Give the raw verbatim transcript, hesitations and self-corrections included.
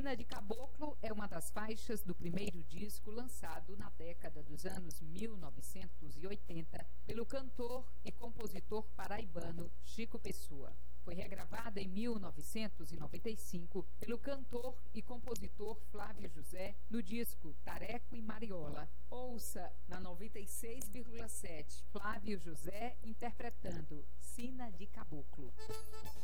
Sina de Caboclo é uma das faixas do primeiro disco lançado na década dos anos mil novecentos e oitenta pelo cantor e compositor paraibano Chico Pessoa. Foi regravada em mil novecentos e noventa e cinco pelo cantor e compositor Flávio José no disco Tareco e Mariola. Ouça na noventa e seis vírgula sete Flávio José interpretando Sina de Caboclo.